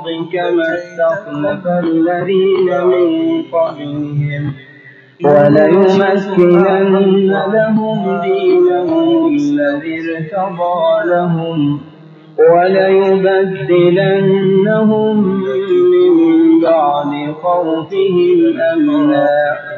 كما استخلف الذين من قبلهم وليمكنن لهم دينهم الذي ارتضى لهم وليبدلنهم من بعد خوفهم أمنا